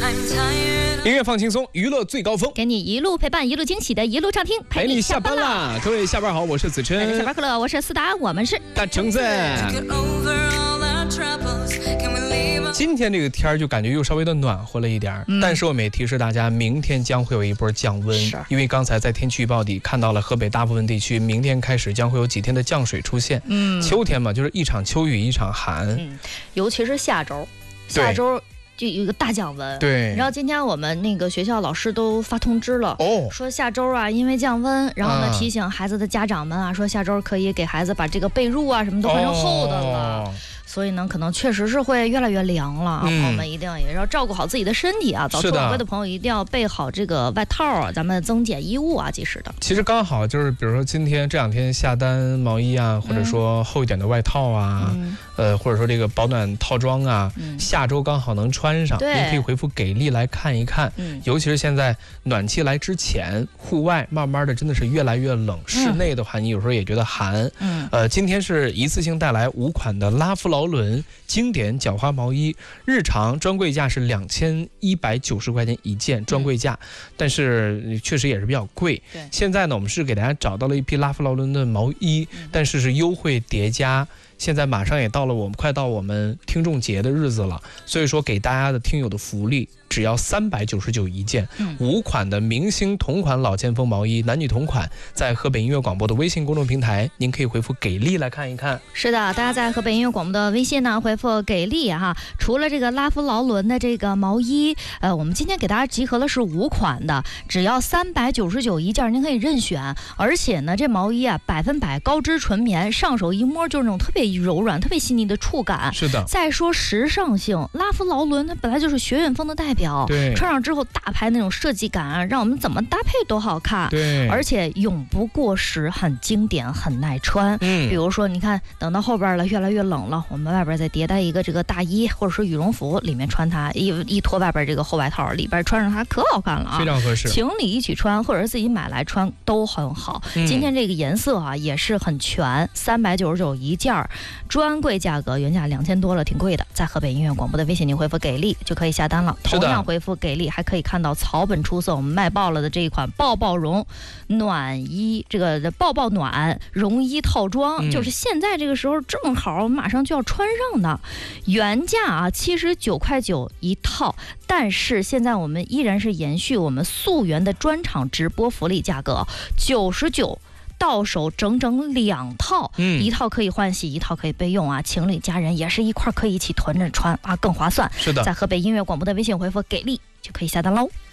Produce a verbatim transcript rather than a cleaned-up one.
音乐放轻松，娱乐最高峰， 给你一路陪伴，一路惊喜的一路畅听， 陪你下班啦！各位下班好，我是子琛， 下班快乐，我是思达，我们是大橙子。今天这个天儿就感觉又稍微的暖和了一点、嗯、但是我们也提示大家，明天将会有一波降温，因为刚才在天气预报里看到了河北大部分地区明天开始将会有几天的降水出现。嗯，秋天嘛，就是一场秋雨一场寒。 嗯，尤其是下周，下周就有一个大降温。 对， 然后今天我们那个学校老师都发通知了，哦，说下周啊，因为降温，然后呢、啊、提醒孩子的家长们啊，说下周可以给孩子把这个被褥啊什么都换成厚的了。哦，所以呢，可能确实是会越来越凉了，嗯、朋友们一定也要照顾好自己的身体啊。早出晚归的朋友一定要备好这个外套啊，咱们增减衣物啊，及时的。 其实刚好就是，比如说今天这两天下单毛衣啊，或者说厚一点的外套啊，嗯、呃，或者说这个保暖套装啊，嗯、下周刚好能穿上。您可以回复给力来看一看。嗯，尤其是现在暖气来之前，户外慢慢的真的是越来越冷，嗯、室内的话你有时候也觉得寒。嗯，呃，今天是一次性带来五款的拉夫劳伦经典绞花毛衣，日常专柜价是两千一百九十块钱一件，专柜价，嗯、但是确实也是比较贵。对，现在呢，我们是给大家找到了一批拉夫劳伦的毛衣，嗯、但是是优惠叠加。现在马上也到了我们快到我们听众节的日子了，所以说给大家的听友的福利只要三百九十九一件，嗯、五款的明星同款老前锋毛衣，男女同款，在河北音乐广播的微信公众平台，您可以回复给力来看一看。 是的，大家在河北音乐广播的微信呢回复给力哈。除了这个拉夫劳伦的这个毛衣，呃，我们今天给大家集合了是五款的，只要三百九十九一件，您可以任选。而且呢，这毛衣啊百分百高织纯棉，上手一摸就是那种特别柔软、特别细腻的触感。 是的。 再说时尚性，拉夫劳伦它本来就是学院风的代表， 对， 穿上之后大牌那种设计感啊，让我们怎么搭配都好看。 对， 而且永不过时，很经典，很耐穿。嗯，比如说你看，等到后边了，越来越冷了，我们外边再迭代一个这个大衣或者说羽绒服，里面穿它一一脱外边这个厚外套，里边穿上它可好看了啊， 非常合适。 情侣一起穿或者是自己买来穿都很好。嗯、今天这个颜色啊也是很全，三百九十九一件，专柜价格原价两千多了，挺贵的。在河北音乐广播的微信您回复给力就可以下单了。同样回复给力还可以看到草本出色我们卖爆了的这一款抱抱绒暖衣，这个抱抱暖绒衣套装，嗯、就是现在这个时候正好马上就要穿上的，原价啊七十九块九一套，但是现在我们依然是延续我们溯源的专场直播福利价格九十九。到手整整两套，嗯、一套可以换洗，一套可以备用啊！情侣家人也是一块可以一起囤着穿啊，更划算。 是的， 在河北音乐广播的微信回复给力就可以下单喽。